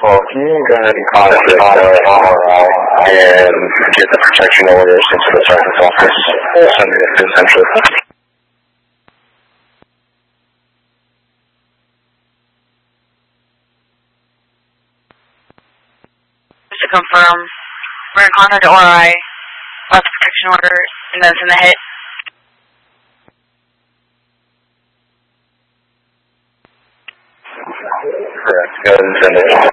Well, if you can go ahead and contact RI and get the protection order sent to the sergeant's office, send it to Central. Just to confirm, we're in contact RI about the protection order and then send the hit. Correct. Go ahead and send it.